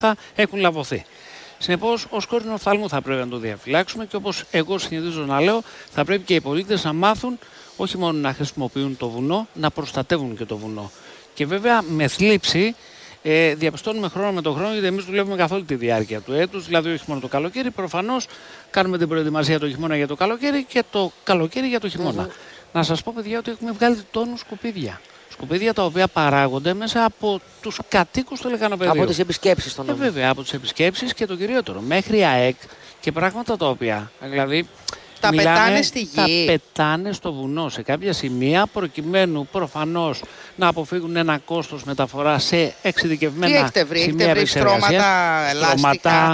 έχουν λαβωθεί. Συνεπώς, ως κόρηνο οφθάλμου θα πρέπει να το διαφυλάξουμε και όπως εγώ συνηθίζω να λέω, θα πρέπει και οι πολίτες να μάθουν όχι μόνο να χρησιμοποιούν το βουνό, να προστατεύουν και το βουνό. Και βέβαια με θλίψη διαπιστώνουμε χρόνο με τον χρόνο, γιατί εμείς δουλεύουμε καθ' όλη τη διάρκεια του έτους, δηλαδή όχι μόνο το καλοκαίρι. Προφανώς κάνουμε την προετοιμασία το χειμώνα για το καλοκαίρι και το καλοκαίρι για το χειμώνα. Να σας πω, παιδιά, ότι έχουμε βγάλει τόνους σκουπίδια. Σκουπίδια τα οποία παράγονται μέσα από τους κατοίκους του λεκανοπεδίου. Από τις επισκέψεις των νόμων. Βέβαια, από τις επισκέψεις και το κυριότερο. Μέχρι ΑΕΚ και πράγματα τα οποία. Δηλαδή, τα πετάνε στη γη. Τα πετάνε στο βουνό σε κάποια σημεία προκειμένου προφανώς να αποφύγουν ένα κόστος μεταφορά σε εξειδικευμένα σημεία επεξεργασίας. Στρώματα,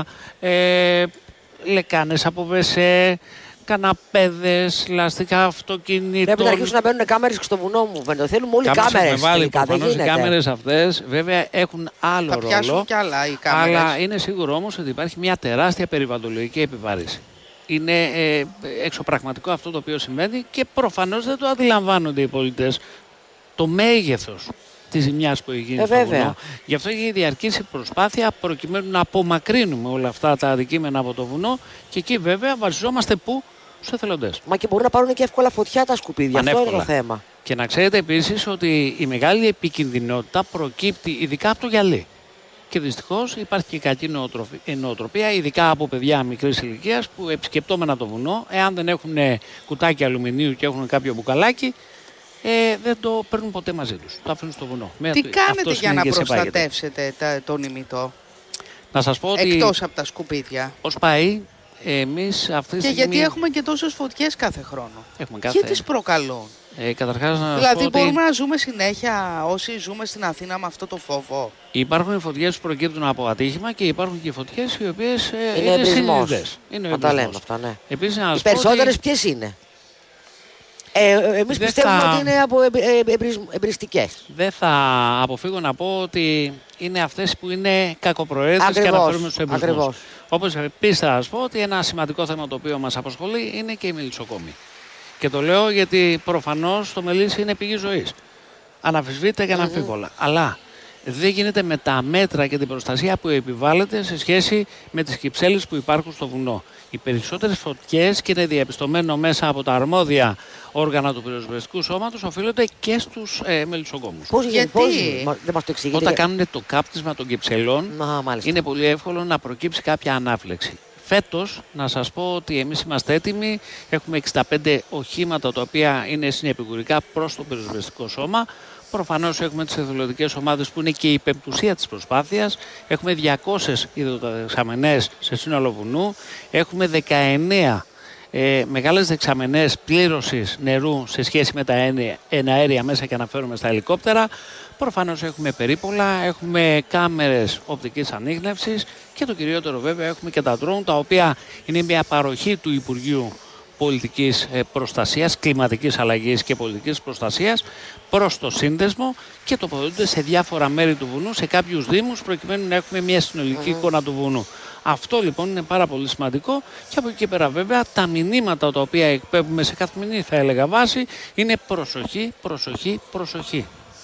λεκάνες από βεσέ, καναπέδες, λαστικά αυτοκινήτων. Πρέπει να αρχίσουν να μπαίνουν κάμερες στο βουνό μου. Θέλουμε όλοι κάμερες. Προφανώς οι κάμερες αυτές βέβαια έχουν άλλο ρόλο. Θα πιάσουν κι άλλα οι κάμερες. Αλλά είναι σίγουρο όμως ότι υπάρχει μια τεράστια περιβαλλοντολογική επιβάρυνση. Είναι εξωπραγματικό αυτό το οποίο συμβαίνει και προφανώς δεν το αντιλαμβάνονται οι πολίτες το μέγεθος της ζημιάς που έχει γίνει στο βουνό. Γι' αυτό έχει διαρκήσει προσπάθεια προκειμένου να απομακρύνουμε όλα αυτά τα αντικείμενα από το βουνό και εκεί βέβαια βασιζόμαστε πού? Στους εθελοντές. Μα και μπορούν να πάρουν και εύκολα φωτιά τα σκουπίδια. Αυτό είναι το θέμα. Και να ξέρετε επίσης ότι η μεγάλη επικινδυνότητα προκύπτει ειδικά από το γυαλί. Και δυστυχώς υπάρχει και κακή νοοτροπία, ειδικά από παιδιά μικρής ηλικίας που επισκεπτόμενα το βουνό, εάν δεν έχουν κουτάκι αλουμινίου και έχουν κάποιο μπουκαλάκι, δεν το παίρνουν ποτέ μαζί τους. Το αφήνουν στο βουνό. Τι κάνετε για να προστατεύσετε τον ημιτό? Να σας πω ότι εκτός από τα σκουπίδια. Ως ΠΑΗ, εμείς αυτή τη στιγμή... γιατί έχουμε και τόσες φωτιές κάθε χρόνο. Και τις προκαλούν. Καταρχάς να δηλαδή πω μπορούμε να ζούμε συνέχεια όσοι ζούμε στην Αθήνα με αυτό το φόβο? Υπάρχουν οι φωτιές που προκύπτουν από ατύχημα και υπάρχουν και οι φωτιές οι οποίες είναι συνειδητές. Να τα λέμε αυτά, ναι. Επίσης, οι περισσότερες ποιες είναι? Εμείς πιστεύουμε ότι είναι από εμπριστικές. Δεν θα αποφύγω να πω ότι είναι αυτές που είναι κακοπροαίρετες και αναφέρουμε στους εμπρισμούς. Όπως επίσης θα σας πω ότι ένα σημαντικό θέμα το οποίο μας απασχολεί είναι και οι μελισσοκόμοι. Και το λέω γιατί προφανώς το μελίσι είναι πηγή ζωής. Αναμφισβήτητα και αναμφίβολα. Αλλά δεν γίνεται με τα μέτρα και την προστασία που επιβάλλεται σε σχέση με τις κυψέλες που υπάρχουν στο βουνό. Οι περισσότερες φωτιές, και είναι διαπιστωμένο μέσα από τα αρμόδια όργανα του πυροσβεστικού σώματος, οφείλονται και στους μελισσοκόμους. Γιατί? Δεν μας το εξηγείτε. Όταν κάνουν το κάπτισμα των κυψελών, είναι πολύ εύκολο να προκύψει κάποια ανάφλεξη. Φέτος, να σας πω ότι εμείς είμαστε έτοιμοι. Έχουμε 65 οχήματα τα οποία είναι συνεπικουρικά προς το πυροσβεστικό σώμα. Προφανώς έχουμε τις εθελοντικές ομάδες που είναι και η πεμπτουσία της προσπάθειας. Έχουμε 200 υδροδεξαμενές σε σύνολο βουνού. Έχουμε 19 μεγάλες δεξαμενές πλήρωσης νερού σε σχέση με τα εναέρια μέσα και αναφέρομαι στα ελικόπτερα. Προφανώς έχουμε περίπολα, έχουμε κάμερες οπτικής ανίχνευσης και το κυριότερο βέβαια έχουμε και τα drone, τα οποία είναι μια παροχή του Υπουργείου Πολιτικής Προστασίας, Κλιματικής Αλλαγής και Πολιτικής Προστασίας προς το σύνδεσμο και τοποθετούνται σε διάφορα μέρη του βουνού, σε κάποιους δήμους, προκειμένου να έχουμε μια συνολική εικόνα του βουνού. Αυτό λοιπόν είναι πάρα πολύ σημαντικό και από εκεί και πέρα βέβαια τα μηνύματα τα οποία εκπέμπουμε σε καθημερινή θα έλεγα βάση είναι προσοχή, προσοχή, προσοχή.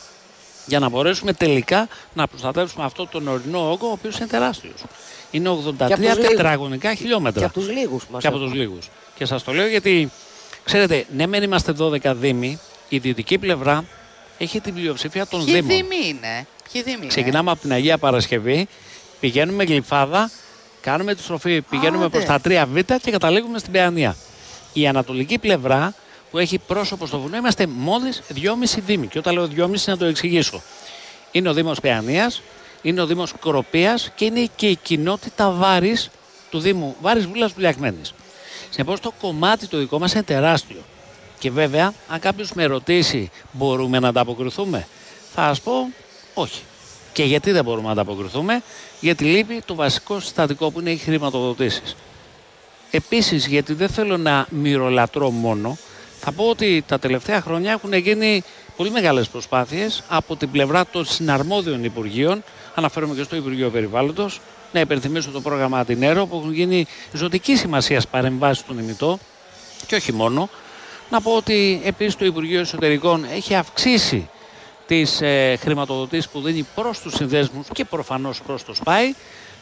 Για να μπορέσουμε τελικά να προστατεύσουμε αυτό τον ορεινό όγκο, ο οποίος είναι τεράστιος. Είναι 83 τετραγωνικά χιλιόμετρα. Και από τους λίγους μας. Και από τους λίγους. Και σας το λέω γιατί, ξέρετε, ναι μεν είμαστε 12 δήμοι, η δυτική πλευρά έχει την πλειοψηφία των δήμων. Ποιοι δήμοι είναι? Ξεκινάμε από την Αγία Παρασκευή, πηγαίνουμε Γλυφάδα, κάνουμε τη στροφή, πηγαίνουμε προς τα 3Β και καταλήγουμε στην Παιανία. Η ανατολική πλευρά που έχει πρόσωπο στο βουνό είμαστε μόλις 2,5 δήμοι. Και όταν λέω 2,5 να το εξηγήσω. Είναι ο Δήμος Παιανίας, είναι ο Δήμος Κροπίας και είναι και η κοινότητα Βάρης του Δήμου Βάρης Βούλας Βουλιαγμένης. Συνεπώς το κομμάτι το δικό μας είναι τεράστιο. Και βέβαια, αν κάποιος με ρωτήσει μπορούμε να ανταποκριθούμε, θα σας πω όχι. Και γιατί δεν μπορούμε να ανταποκριθούμε? Γιατί λείπει το βασικό συστατικό που είναι οι χρηματοδοτήσεις. Επίσης, γιατί δεν θέλω να μυρολατρώ μόνο, θα πω ότι τα τελευταία χρόνια έχουν γίνει πολύ μεγάλες προσπάθειες από την πλευρά των συναρμόδιων Υπουργείων. Αναφέρομαι και στο Υπουργείο Περιβάλλοντος. Να υπενθυμίσω το πρόγραμμα Ατινέρο που έχουν γίνει ζωτική σημασίας παρεμβάσεις στον ημιτό και όχι μόνο. Να πω ότι επίσης το Υπουργείο Εσωτερικών έχει αυξήσει τις χρηματοδοτήσεις που δίνει προς τους συνδέσμους και προφανώς προς το ΣΠΑΙ.